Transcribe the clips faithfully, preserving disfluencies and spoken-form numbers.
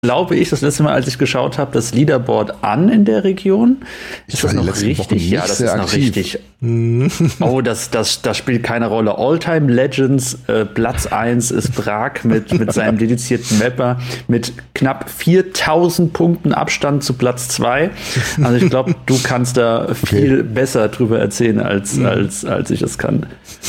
glaube ich, das letzte Mal, als ich geschaut habe, das Leaderboard an in der Region. Ist ich das noch richtig? Ja, das ist noch aktiv. richtig. Oh, das, das, das spielt keine Rolle. All-Time Legends, äh, Platz eins ist Prag mit, mit seinem dedizierten Mapper mit knapp viertausend Punkten Abstand zu Platz zwei. Also ich glaube, du kannst da viel okay. besser drüber erzählen, als, mhm. als, als ich es kann.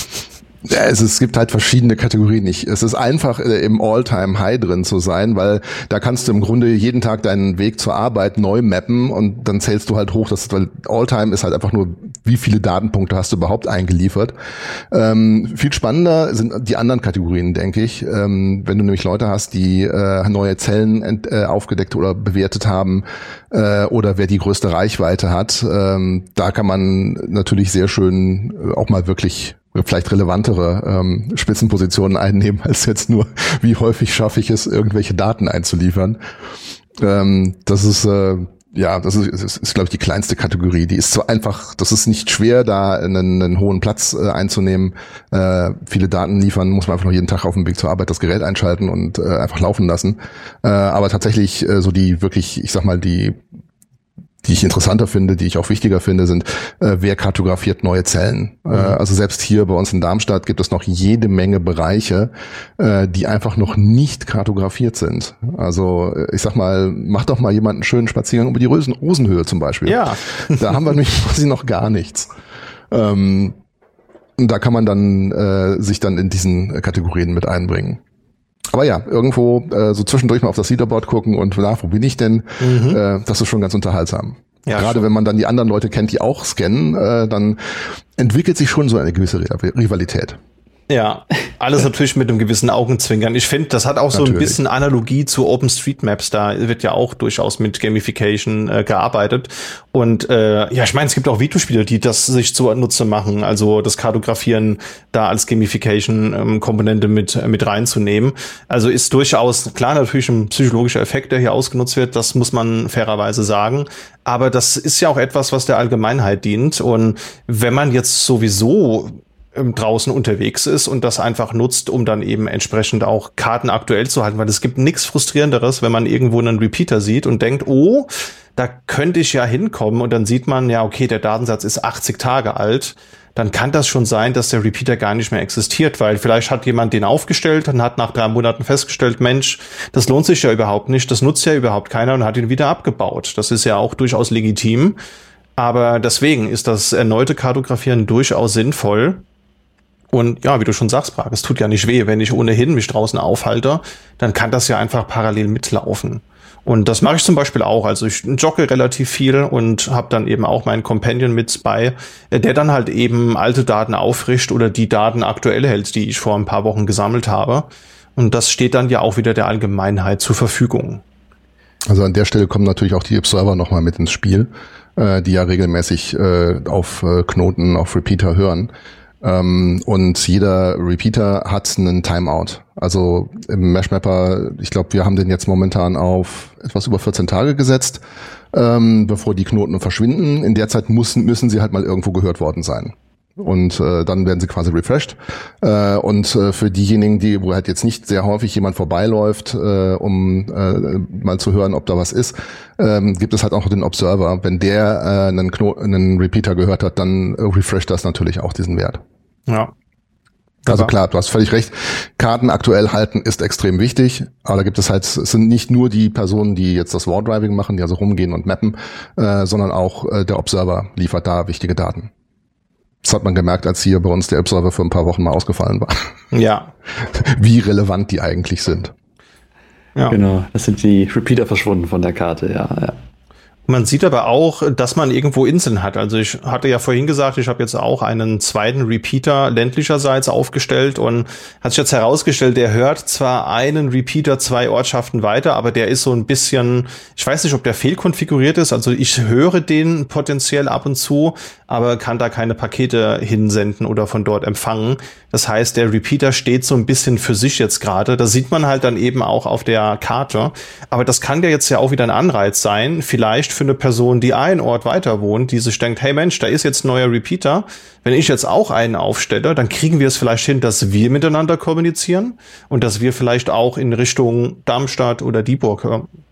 Ja, es, es gibt halt verschiedene Kategorien. Ich, es ist einfach, äh, im All-Time-High drin zu sein, weil da kannst du im Grunde jeden Tag deinen Weg zur Arbeit neu mappen und dann zählst du halt hoch. Das, weil All-Time ist halt einfach nur, wie viele Datenpunkte hast du überhaupt eingeliefert. Ähm, viel spannender sind die anderen Kategorien, denke ich. Ähm, wenn du nämlich Leute hast, die äh, neue Zellen ent, äh, aufgedeckt oder bewertet haben äh, oder wer die größte Reichweite hat, ähm, da kann man natürlich sehr schön äh, auch mal wirklich vielleicht relevantere ähm, Spitzenpositionen einnehmen, als jetzt nur, wie häufig schaffe ich es, irgendwelche Daten einzuliefern. Ähm, das ist, äh, ja, das ist, ist, ist glaube ich, die kleinste Kategorie. Die ist so einfach, das ist nicht schwer, da einen, einen hohen Platz äh, einzunehmen. Äh, viele Daten liefern, muss man einfach noch jeden Tag auf dem Weg zur Arbeit das Gerät einschalten und äh, einfach laufen lassen. Äh, aber tatsächlich äh, so die wirklich, ich sag mal, die die ich interessanter finde, die ich auch wichtiger finde, sind, äh, wer kartografiert neue Zellen. Mhm. Äh, also selbst hier bei uns in Darmstadt gibt es noch jede Menge Bereiche, äh, die einfach noch nicht kartografiert sind. Also ich sag mal, mach doch mal jemand einen schönen Spaziergang über die Rosen- Rosenhöhe zum Beispiel. Ja. Da haben wir nämlich quasi noch gar nichts. Ähm, und da kann man dann äh, sich dann in diesen Kategorien mit einbringen. Aber ja, irgendwo äh, so zwischendurch mal auf das Leaderboard gucken und na, wo bin ich denn? Mhm. Äh, das ist schon ganz unterhaltsam. Ja, gerade schon. Wenn man dann die anderen Leute kennt, die auch scannen, äh, dann entwickelt sich schon so eine gewisse Rivalität. Ja, alles natürlich mit einem gewissen Augenzwinkern. Ich finde, das hat auch so natürlich ein bisschen Analogie zu OpenStreetMaps. Da wird ja auch durchaus mit Gamification äh, gearbeitet. Und äh, ja, ich meine, es gibt auch Videospiele, die das sich zunutze machen. Also das Kartografieren da als Gamification-Komponente ähm, mit mit reinzunehmen. Also ist durchaus, klar, natürlich ein psychologischer Effekt, der hier ausgenutzt wird. Das muss man fairerweise sagen. Aber das ist ja auch etwas, was der Allgemeinheit dient. Und wenn man jetzt sowieso draußen unterwegs ist und das einfach nutzt, um dann eben entsprechend auch Karten aktuell zu halten, weil es gibt nichts Frustrierenderes, wenn man irgendwo einen Repeater sieht und denkt, oh, da könnte ich ja hinkommen und dann sieht man, ja, okay, der Datensatz ist achtzig Tage alt, dann kann das schon sein, dass der Repeater gar nicht mehr existiert, weil vielleicht hat jemand den aufgestellt und hat nach drei Monaten festgestellt, Mensch, das lohnt sich ja überhaupt nicht, das nutzt ja überhaupt keiner und hat ihn wieder abgebaut. Das ist ja auch durchaus legitim, aber deswegen ist das erneute Kartografieren durchaus sinnvoll. Und ja, wie du schon sagst, Prag, es tut ja nicht weh, wenn ich ohnehin mich draußen aufhalte, dann kann das ja einfach parallel mitlaufen. Und das mache ich zum Beispiel auch. Also ich jogge relativ viel und habe dann eben auch meinen Companion mit bei, der dann halt eben alte Daten auffrischt oder die Daten aktuell hält, die ich vor ein paar Wochen gesammelt habe. Und das steht dann ja auch wieder der Allgemeinheit zur Verfügung. Also an der Stelle kommen natürlich auch die Observer nochmal mit ins Spiel, äh, die ja regelmäßig äh, auf äh, Knoten, auf Repeater hören. Ähm, und jeder Repeater hat einen Timeout. Also im Meshmapper, ich glaube, wir haben den jetzt momentan auf etwas über vierzehn Tage gesetzt, ähm, bevor die Knoten verschwinden. In der Zeit müssen, müssen sie halt mal irgendwo gehört worden sein. Und äh, dann werden sie quasi refreshed. Äh, und äh, für diejenigen, die, wo halt jetzt nicht sehr häufig jemand vorbeiläuft, äh, um äh, mal zu hören, ob da was ist, ähm, gibt es halt auch den Observer. Wenn der äh, einen, Kno- einen Repeater gehört hat, dann äh, refresht das natürlich auch diesen Wert. Ja. Also klar, du hast völlig recht. Karten aktuell halten ist extrem wichtig, aber da gibt es halt, es sind nicht nur die Personen, die jetzt das Wardriving machen, die also rumgehen und mappen, äh, sondern auch äh, der Observer liefert da wichtige Daten. Das hat man gemerkt, als hier bei uns der Observer für ein paar Wochen mal ausgefallen war. Ja. Wie relevant die eigentlich sind. Ja. Genau, das sind die Repeater verschwunden von der Karte, ja, ja. Man sieht aber auch, dass man irgendwo Inseln hat. Also ich hatte ja vorhin gesagt, ich habe jetzt auch einen zweiten Repeater ländlicherseits aufgestellt und hat sich jetzt herausgestellt, der hört zwar einen Repeater zwei Ortschaften weiter, aber der ist so ein bisschen, ich weiß nicht, ob der fehlkonfiguriert ist. Also ich höre den potenziell ab und zu, aber kann da keine Pakete hinsenden oder von dort empfangen. Das heißt, der Repeater steht so ein bisschen für sich jetzt gerade. Das sieht man halt dann eben auch auf der Karte. Aber das kann ja jetzt ja auch wieder ein Anreiz sein, vielleicht vielleicht für eine Person, die einen Ort weiter wohnt, die sich denkt, hey Mensch, da ist jetzt ein neuer Repeater. Wenn ich jetzt auch einen aufstelle, dann kriegen wir es vielleicht hin, dass wir miteinander kommunizieren und dass wir vielleicht auch in Richtung Darmstadt oder Dieburg